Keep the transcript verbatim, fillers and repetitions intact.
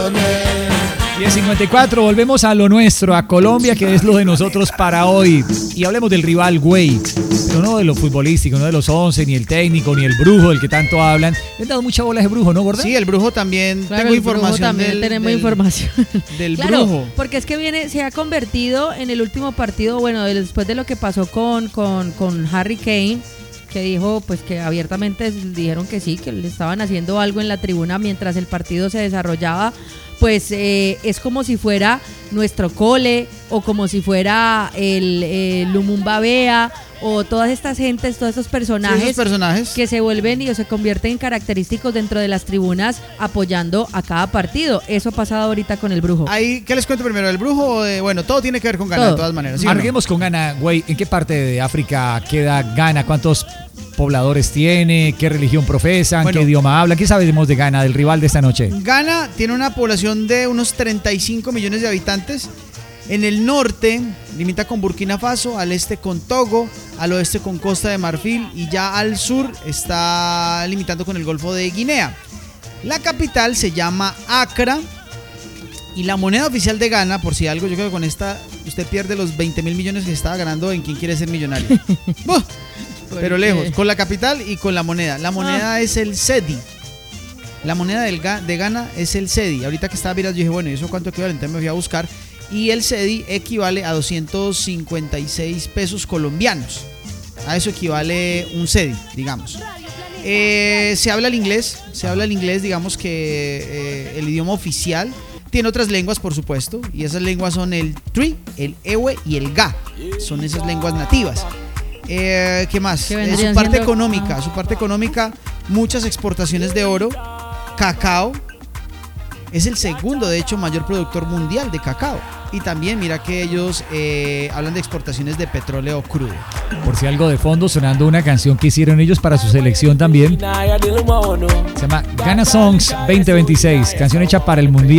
diez cincuenta y cuatro, volvemos a lo nuestro, a Colombia, que es lo de nosotros para hoy. Y hablemos del rival Güey, pero no de lo futbolístico, no de los once, ni el técnico, ni el brujo del que tanto hablan. Le han dado mucha bola a ese brujo, ¿no, Gorda? Sí, el brujo también. Claro, tengo el brujo información también del, tenemos del, información. del Claro, brujo. porque es que viene, se ha convertido en el último partido, bueno, después de lo que pasó con, con, con Harry Kane, que dijo, pues que abiertamente dijeron que sí, que le estaban haciendo algo en la tribuna mientras el partido se desarrollaba. Pues eh, es como si fuera nuestro cole o como si fuera el, el Lumumba Bea o todas estas gentes, todos estos personajes, Sí, esos personajes que se vuelven y se convierten en característicos dentro de las tribunas apoyando a cada partido. Eso ha pasado ahorita con el brujo. Ahí, ¿qué les cuento primero? ¿El brujo o de, bueno, todo tiene que ver con Ghana Todo. de todas maneras? ¿sí o no? Arguemos con Ghana, Güey. ¿En qué parte de África queda Ghana? ¿Cuántos pobladores tiene? ¿Qué religión profesan? Bueno. ¿Qué idioma hablan? ¿Qué sabemos de Ghana, del rival de esta noche? Ghana tiene una población de unos treinta y cinco millones de habitantes. En el norte limita con Burkina Faso, al este con Togo, al oeste con Costa de Marfil y ya al sur está limitando con el Golfo de Guinea. La capital se llama Accra y la moneda oficial de Ghana, por si algo, yo creo que con esta usted pierde los veinte mil millones que estaba ganando en Quien Quiere Ser Millonario. ¡Buh! Pero lejos, con la capital y con la moneda. La moneda Ah. es el cedi. La moneda del Ga- de Ghana es el cedi. Ahorita que estaba mirando, yo dije, bueno, ¿y eso cuánto equivale? Entonces me fui a buscar. Y el cedi equivale a doscientos cincuenta y seis pesos colombianos. A eso equivale un cedi, digamos. Eh, se habla el inglés. Se habla el inglés, digamos que eh, el idioma oficial. Tiene otras lenguas, por supuesto. Y esas lenguas son el Twi, el Ewe y el Ga. Son esas lenguas nativas. Eh, ¿Qué más? Que Eh, vendrían su parte siendo- económica, ah. su parte económica, muchas exportaciones de oro, cacao. Es el segundo, de hecho, mayor productor mundial de cacao. Y también mira que ellos eh, hablan de exportaciones de petróleo crudo. Por si algo de fondo, sonando una canción que hicieron ellos para su selección también. Se llama Ghana Songs veinte veintiséis, canción hecha para el Mundial.